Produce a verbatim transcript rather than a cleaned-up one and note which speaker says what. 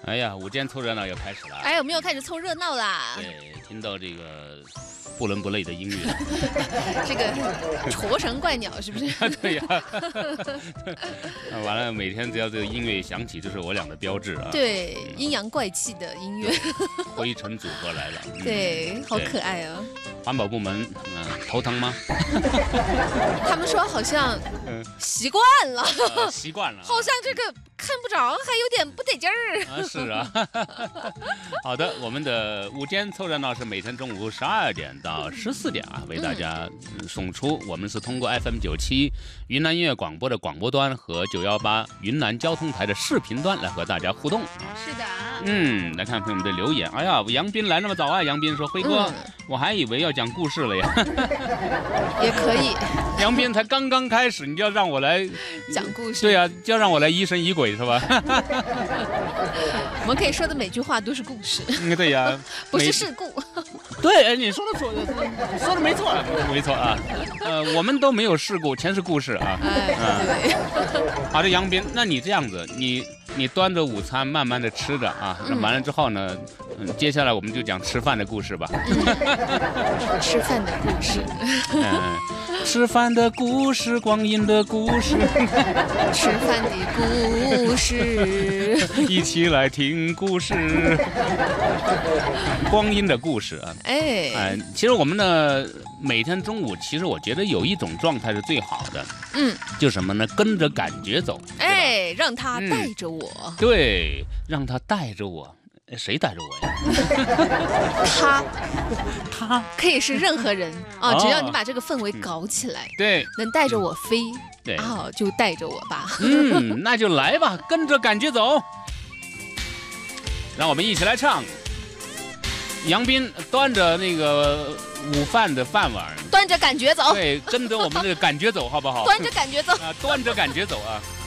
Speaker 1: 哎呀，午间凑热闹又开始了。
Speaker 2: 哎，我们又开始凑热闹啦。
Speaker 1: 对，听到这个不伦不类的音乐，
Speaker 2: 这个驼神怪鸟是不是？
Speaker 1: 对呀、啊，完了，每天只要这个音乐一响起，就是我俩的标志啊。
Speaker 2: 对，阴阳怪气的音乐，
Speaker 1: 灰尘组合来了。嗯、
Speaker 2: 对，好可爱啊。
Speaker 1: 环保部门，嗯、呃，头疼吗？
Speaker 2: 他们说好像习惯了，
Speaker 1: 呃、习惯了，
Speaker 2: 好像这个看不着，还有点不得劲儿。
Speaker 1: 啊，是啊。好的，我们的午间凑热闹是每天中午十二点到十四点啊，为大家送出。嗯、我们是通过 F M 九七云南音乐广播的广播端和九幺八云南交通台的视频端来和大家互动啊。
Speaker 2: 是的。
Speaker 1: 嗯，来看朋友们的留言。哎呀，杨斌来那么早啊！杨斌说：“辉哥，嗯、我还以为要讲故事了呀。”
Speaker 2: 也可以。
Speaker 1: 杨斌才刚刚开始，你就要让我来
Speaker 2: 讲故事？
Speaker 1: 对呀、啊，就要让我来疑神疑鬼是吧？
Speaker 2: 我们可以说的每句话都是故事。
Speaker 1: 嗯，对呀、啊，
Speaker 2: 不是事故。
Speaker 1: 对，你说的错，说的没错，没错啊。呃，我们都没有事故，全是故事啊。
Speaker 2: 哎，
Speaker 1: 啊、
Speaker 2: 对。
Speaker 1: 好的，杨斌，那你这样子，你。你端着午餐慢慢的吃着啊，嗯、完了之后呢，嗯，接下来我们就讲吃饭的故事吧。
Speaker 2: 嗯、吃饭的故事。
Speaker 1: 嗯，吃饭的故事，光阴的故事。
Speaker 2: 吃饭的故事。
Speaker 1: 一起来听故事。光阴的故事啊。
Speaker 2: 哎。
Speaker 1: 哎，其实我们呢，每天中午，其实我觉得有一种状态是最好的。嗯。就什么呢？跟着感觉走。
Speaker 2: 哎，让他带着我。嗯、
Speaker 1: 对，让他带着我，谁带着我呀？
Speaker 2: 他，
Speaker 1: 他
Speaker 2: 可以是任何人啊、哦，只要你把这个氛围搞起来，嗯、
Speaker 1: 对，
Speaker 2: 能带着我飞，
Speaker 1: 对
Speaker 2: 啊、哦，就带着我吧。
Speaker 1: 嗯，那就来吧，跟着感觉走，让我们一起来唱。杨斌端着那个午饭的饭碗，
Speaker 2: 端着感觉走，
Speaker 1: 对，跟着我们的感觉走，好不好？
Speaker 2: 端着感觉走
Speaker 1: 啊，端着感觉走啊。